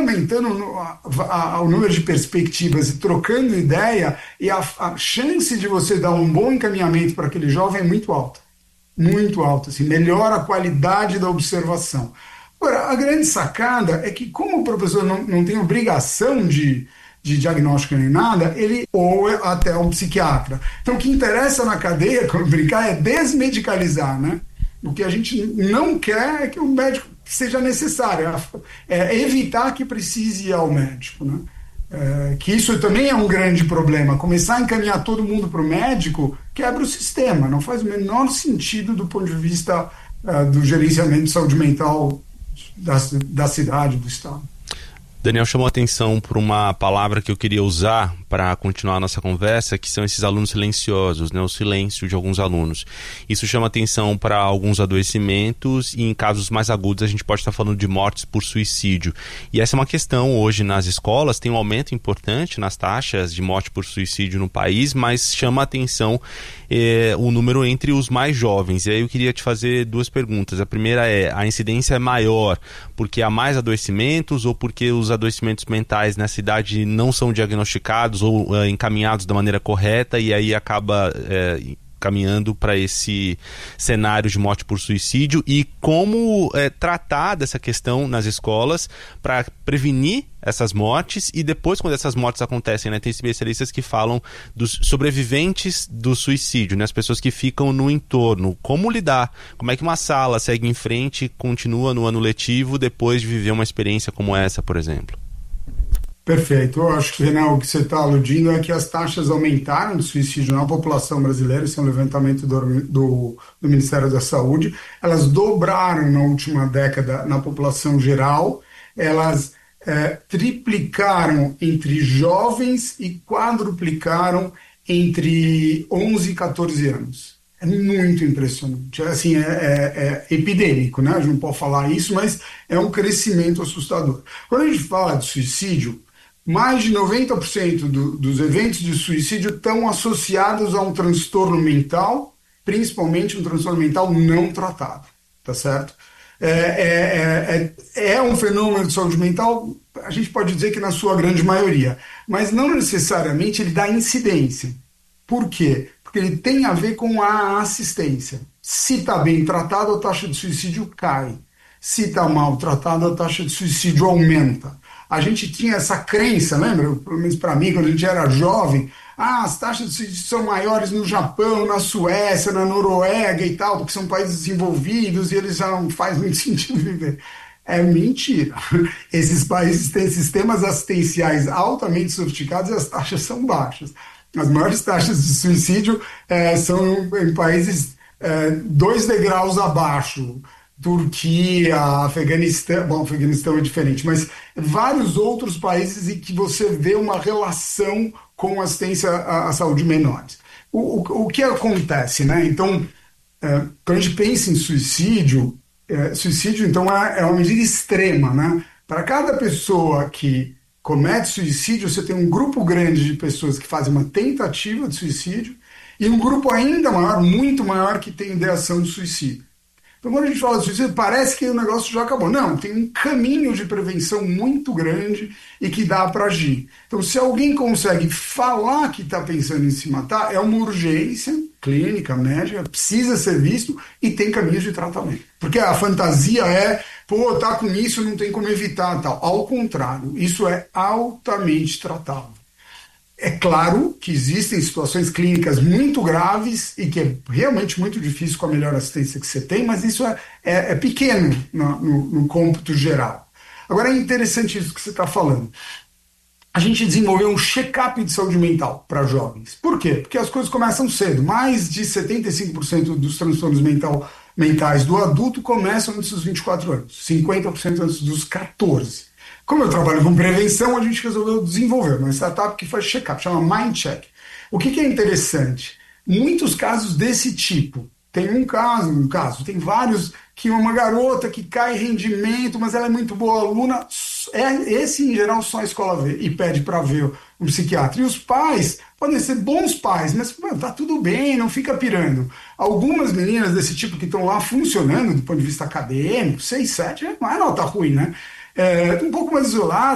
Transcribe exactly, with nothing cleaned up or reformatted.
aumentando no, a, a, o número de perspectivas e trocando ideia, e a, a chance de você dar um bom encaminhamento para aquele jovem é muito alta. Muito alta, assim, melhora a qualidade da observação. Agora, a grande sacada é que, como o professor não, não tem obrigação de, de diagnóstico nem nada, ele ou é até um psiquiatra. Então, o que interessa na cadeia, como brincar, é desmedicalizar, né? O que a gente não quer é que o médico seja necessário, é evitar que precise ir ao médico, né? É, que isso também é um grande problema. Começar a encaminhar todo mundo para o médico quebra o sistema, não faz o menor sentido do ponto de vista uh, do gerenciamento de saúde mental da, da cidade, do estado. Daniel chamou a atenção por uma palavra que eu queria usar para continuar a nossa conversa, que são esses alunos silenciosos, né? O silêncio de alguns alunos. Isso chama atenção para alguns adoecimentos e em casos mais agudos a gente pode estar falando de mortes por suicídio. E essa é uma questão hoje nas escolas, tem um aumento importante nas taxas de morte por suicídio no país, mas chama atenção eh, o número entre os mais jovens. E aí eu queria te fazer duas perguntas. A primeira é, a incidência é maior porque há mais adoecimentos ou porque os adoecimentos mentais na cidade não são diagnosticados ou uh, encaminhados da maneira correta e aí acaba uh, caminhando para esse cenário de morte por suicídio, e como uh, tratar dessa questão nas escolas para prevenir essas mortes, e depois, quando essas mortes acontecem, né, tem especialistas que falam dos sobreviventes do suicídio, né, as pessoas que ficam no entorno. Como lidar? Como é que uma sala segue em frente e continua no ano letivo depois de viver uma experiência como essa, por exemplo? Perfeito. Eu acho que, Renan, o que você está aludindo é que as taxas aumentaram de suicídio na população brasileira. Esse é um levantamento do, do, do Ministério da Saúde. Elas dobraram na última década na população geral. Elas é, triplicaram entre jovens e quadruplicaram entre onze e catorze anos. É muito impressionante. Assim, é, é, é epidêmico, né? A gente não pode falar isso, mas é um crescimento assustador. Quando a gente fala de suicídio, mais de noventa por cento do, dos eventos de suicídio estão associados a um transtorno mental, principalmente um transtorno mental não tratado, tá certo? É, é, é, é um fenômeno de saúde mental, a gente pode dizer que na sua grande maioria, mas não necessariamente ele dá incidência. Por quê? Porque ele tem a ver com a assistência. Se está bem tratado, a taxa de suicídio cai. Se está mal tratado, a taxa de suicídio aumenta. A gente tinha essa crença, lembra? Pelo menos para mim, quando a gente era jovem, ah, as taxas de suicídio são maiores no Japão, na Suécia, na Noruega e tal, porque são países desenvolvidos e eles já não faz muito sentido viver. É mentira. Esses países têm sistemas assistenciais altamente sofisticados e as taxas são baixas. As maiores taxas de suicídio é, são em países é, dois degraus abaixo. Turquia, Afeganistão, bom, Afeganistão é diferente, mas vários outros países em que você vê uma relação com assistência à, à saúde menores. O, o, o que acontece, né? Então, é, quando a gente pensa em suicídio, é, suicídio, então, é, é uma medida extrema, né? Para cada pessoa que comete suicídio, você tem um grupo grande de pessoas que fazem uma tentativa de suicídio e um grupo ainda maior, muito maior, que tem ideação de suicídio. Então, quando a gente fala de suicídio, parece que o negócio já acabou. Não, tem um caminho de prevenção muito grande e que dá para agir. Então, se alguém consegue falar que está pensando em se matar, é uma urgência clínica, médica, precisa ser visto e tem caminhos de tratamento. Porque a fantasia é, pô, tá com isso, não tem como evitar, tal. Ao contrário, isso é altamente tratável. É claro que existem situações clínicas muito graves e que é realmente muito difícil com a melhor assistência que você tem, mas isso é, é, é pequeno no, no, no cômputo geral. Agora é interessante isso que você está falando. A gente desenvolveu um check-up de saúde mental para jovens. Por quê? Porque as coisas começam cedo. Mais de setenta e cinco por cento dos transtornos mental, mentais do adulto começam antes dos vinte e quatro anos, cinquenta por cento antes dos catorze. Como eu trabalho com prevenção, a gente resolveu desenvolver uma startup que faz check-up, chama MindCheck. O que, que é interessante? Muitos casos desse tipo. Tem um caso, um caso, tem vários, que uma garota que cai em rendimento, mas ela é muito boa aluna, é, esse em geral só a escola vê e pede para ver um psiquiatra. E os pais podem ser bons pais, mas mano, tá tudo bem, não fica pirando. Algumas meninas desse tipo que estão lá funcionando do ponto de vista acadêmico, seis, sete, não é nota ruim, né? É, um pouco mais isolado,